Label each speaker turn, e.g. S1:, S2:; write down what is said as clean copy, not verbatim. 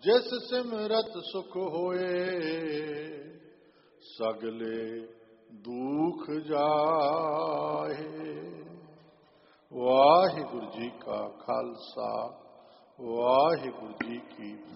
S1: जिस सिमरत सुख होए, सगले दुख जाहे। वाहिगुरु जी का खालसा, वाहिगुरु जी की